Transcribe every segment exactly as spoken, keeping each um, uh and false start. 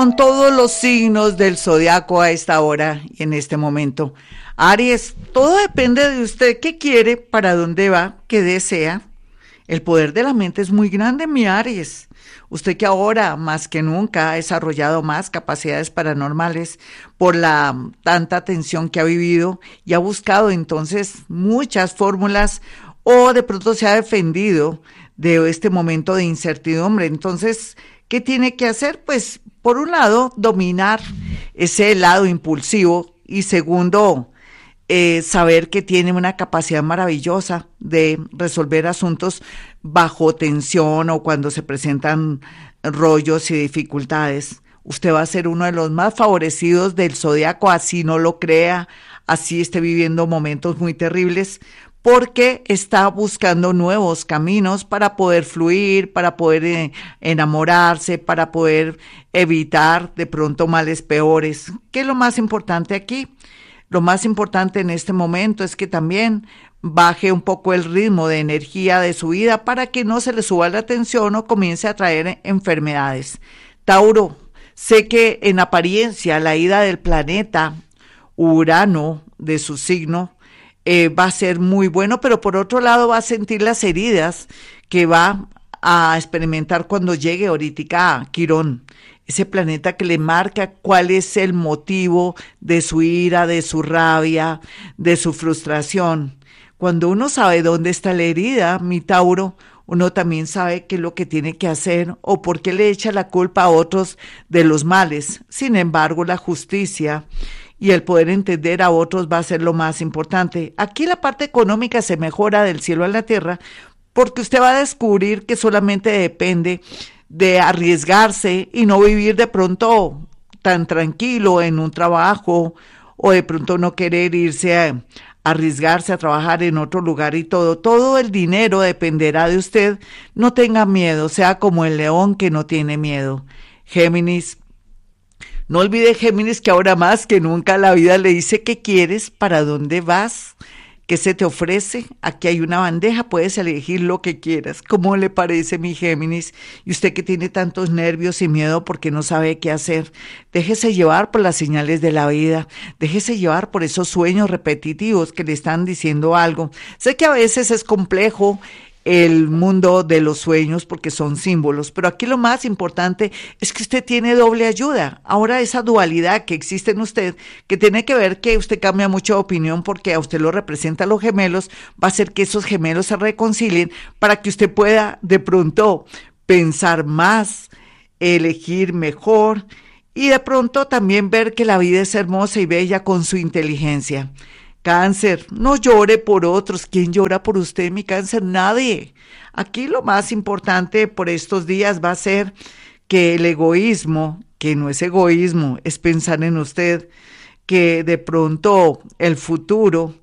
Con todos los signos del zodiaco a esta hora y en este momento. Aries, todo depende de usted. ¿Qué quiere? ¿Para dónde va? ¿Qué desea? El poder de la mente es muy grande, mi Aries. Usted que ahora más que nunca ha desarrollado más capacidades paranormales por la tanta tensión que ha vivido y ha buscado entonces muchas fórmulas o de pronto se ha defendido de este momento de incertidumbre. Entonces, ¿qué tiene que hacer? Pues, por un lado, dominar ese lado impulsivo y segundo, eh, saber que tiene una capacidad maravillosa de resolver asuntos bajo tensión o cuando se presentan rollos y dificultades. Usted va a ser uno de los más favorecidos del zodiaco, así no lo crea, así esté viviendo momentos muy terribles, porque está buscando nuevos caminos para poder fluir, para poder eh, enamorarse, para poder evitar de pronto males peores. ¿Qué es lo más importante aquí? Lo más importante en este momento es que también baje un poco el ritmo de energía de su vida para que no se le suba la tensión o comience a traer enfermedades. Tauro, sé que en apariencia la ida del planeta Urano de su signo Eh, va a ser muy bueno, pero por otro lado va a sentir las heridas que va a experimentar cuando llegue ahorita a Quirón, ese planeta que le marca cuál es el motivo de su ira, de su rabia, de su frustración. Cuando uno sabe dónde está la herida, mi Tauro, uno también sabe qué es lo que tiene que hacer o por qué le echa la culpa a otros de los males. Sin embargo, la justicia y el poder entender a otros va a ser lo más importante. Aquí la parte económica se mejora del cielo a la tierra porque usted va a descubrir que solamente depende de arriesgarse y no vivir de pronto tan tranquilo en un trabajo o de pronto no querer irse a arriesgarse a trabajar en otro lugar y todo. Todo el dinero dependerá de usted. No tenga miedo, sea como el león que no tiene miedo. Géminis, no olvide, Géminis, que ahora más que nunca la vida le dice qué quieres, para dónde vas, qué se te ofrece. Aquí hay una bandeja, puedes elegir lo que quieras. ¿Cómo le parece, mi Géminis? Y usted que tiene tantos nervios y miedo porque no sabe qué hacer, déjese llevar por las señales de la vida, déjese llevar por esos sueños repetitivos que le están diciendo algo. Sé que a veces es complejo el mundo de los sueños porque son símbolos, pero aquí lo más importante es que usted tiene doble ayuda. Ahora esa dualidad que existe en usted, que tiene que ver que usted cambia mucho de opinión porque a usted lo representa los gemelos, va a hacer que esos gemelos se reconcilien para que usted pueda de pronto pensar más, elegir mejor y de pronto también ver que la vida es hermosa y bella con su inteligencia. Cáncer, no llore por otros. ¿Quién llora por usted, mi Cáncer? Nadie. Aquí lo más importante por estos días va a ser que el egoísmo, que no es egoísmo, es pensar en usted, que de pronto el futuro,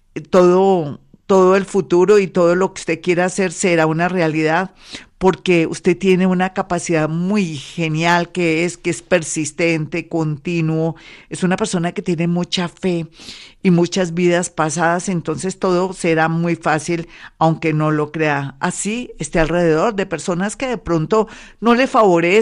todo, todo el futuro y todo lo que usted quiera hacer será una realidad, porque usted tiene una capacidad muy genial que es que es persistente, continuo, es una persona que tiene mucha fe y muchas vidas pasadas, entonces todo será muy fácil, aunque no lo crea. Así esté alrededor de personas que de pronto no le favorecen